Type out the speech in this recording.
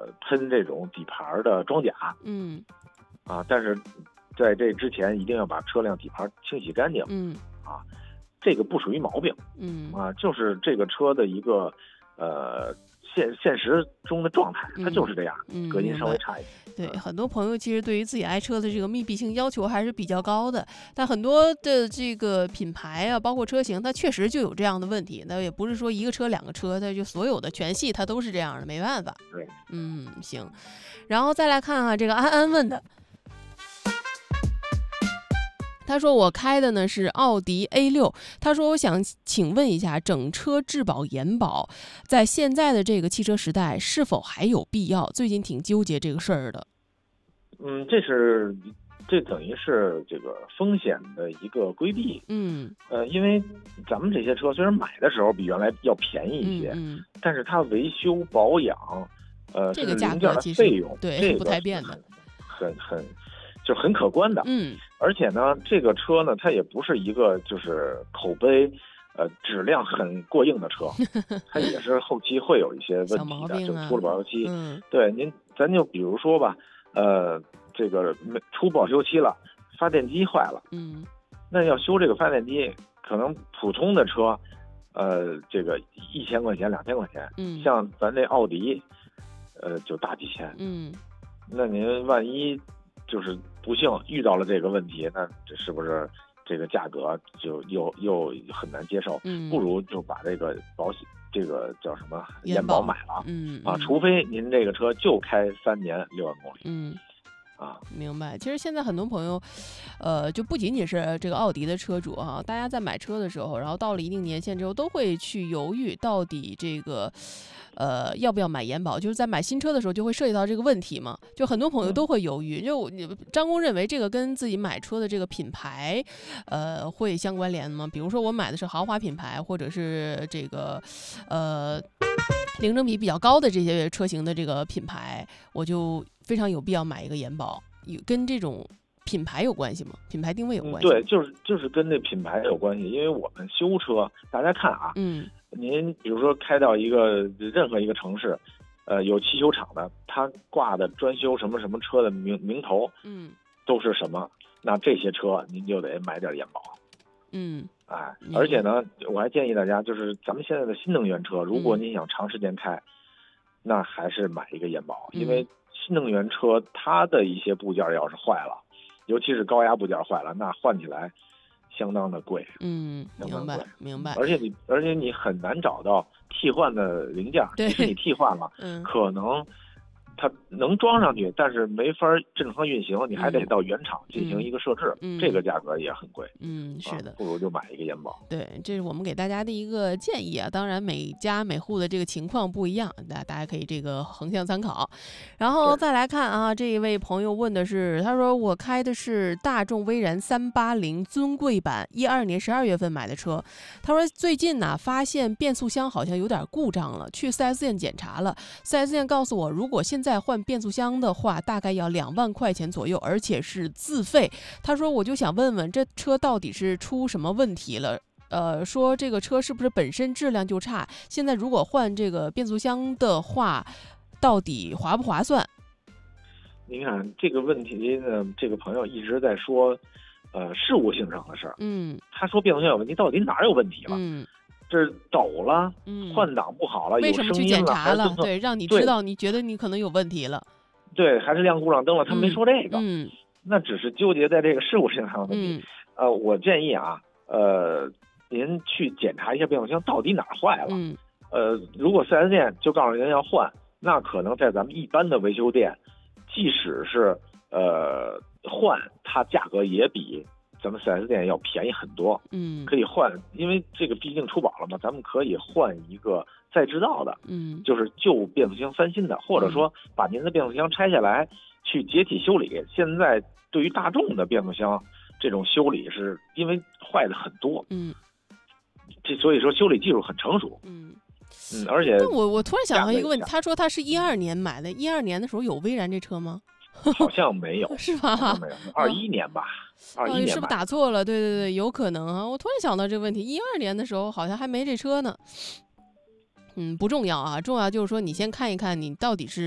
喷这种底盘的装甲，但是在这之前一定要把车辆底盘清洗干净，这个不属于毛病，就是这个车的一个现实中的状态，它就是这样，隔音稍微差一点。 对，很多朋友其实对于自己爱车的这个密闭性要求还是比较高的，但很多的这个品牌啊，包括车型，它确实就有这样的问题。那也不是说一个车两个车，它就所有的全系它都是这样的，没办法。 对， 行。然后再来看这个安安问的。他说我开的呢是奥迪 A6， 他说我想请问一下，整车质保延保在现在的这个汽车时代是否还有必要？最近挺纠结这个事儿的。 这等于是这个风险的一个规避。因为咱们这些车虽然买的时候比原来要便宜一些，但是它维修保养， 这个价格的费用， 对，不太变的， 很可观的。而且呢，这个车呢，它也不是一个就是口碑质量很过硬的车，它也是后期会有一些问题的，就出了保修期。对，咱就比如说吧，这个出保修期了，发电机坏了，那要修这个发电机，可能普通的车，这个1000块钱、2000块钱，像咱这奥迪，就大几千，那您万一就是不幸遇到了这个问题，那这是不是这个价格就又很难接受？不如就把这个保险，这个叫什么延保买了，除非您这个车就开3年6万公里。 明白。其实现在很多朋友，就不仅仅是这个奥迪的车主哈，大家在买车的时候，然后到了一定年限之后，都会去犹豫到底这个，要不要买延保。就是在买新车的时候，就会涉及到这个问题嘛。就很多朋友都会犹豫。就张工认为这个跟自己买车的这个品牌，会相关联吗？比如说我买的是豪华品牌，或者是这个，零整比比较高的这些车型的这个品牌，我就非常有必要买一个延保，跟这种品牌有关系吗？品牌定位有关系吗？ 对，就是跟这品牌有关系。因为我们修车，大家看啊，您比如说开到任何一个城市，有汽修厂的，他挂的专修什么什么车的名头，都是什么？那这些车您就得买点延保。而且呢，我还建议大家，就是咱们现在的新能源车，如果你想长时间开，那还是买一个延保，因为新能源车它的一些部件要是坏了，尤其是高压部件坏了，那换起来相当的贵。 明白。 而且你很难找到替换的零件，即使你替换了，可能它能装上去，但是没法正常运行，你还得到原厂进行一个设置，这个价格也很贵。 是的， 不如就买一个延保。 对，这是我们给大家的一个建议啊。当然，每家每户的这个情况不一样，大家可以这个横向参考。然后再来看啊，这一位朋友问的是，他说我开的是大众威然380尊贵版，12年12月份买的车。他说最近呢，发现变速箱好像有点故障了，去 4S 店检查了，4S 店告诉我，如果现在换变速箱的话，大概要2万块钱左右，而且是自费。他说我就想问问，这车到底是出什么问题了？说这个车是不是本身质量就差？现在如果换这个变速箱的话，到底划不划算？ 您看这个问题呢，这个朋友一直在说，事务性上的事儿。他说变速箱有问题，到底哪儿有问题了？这抖了，换挡不好了， 为什么去检查了？对，让你知道，你觉得你可能有问题了。 对，还是亮故障灯了，他没说这个。那只是纠结在这个事务性上的问题。我建议啊，您去检查一下变速箱到底哪儿坏了。如果 4S 店就告诉您要换，那可能在咱们一般的维修店，即使是换，它价格也比咱们 4S 店要便宜很多。可以换，因为这个毕竟出保了嘛，咱们可以换一个再制造的，就是旧变速箱翻新的，或者说把您的变速箱拆下来去解体修理。现在对于大众的变速箱这种修理，是因为坏的很多，所以说修理技术很成熟。而且我突然想到一个问题，他说他是12年买的，12年的时候有威然这车吗？ 好像没有， 是吧？ 没有，21年吧，21年是不是打错了？对，有可能啊。我突然想到这个问题，12年的时候好像还没这车呢。不重要啊，重要就是说你先看一看你到底是